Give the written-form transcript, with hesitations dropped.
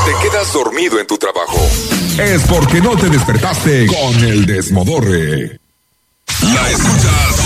te quedas dormido en tu trabajo, es porque no te despertaste con el Desmodorre. La escuchas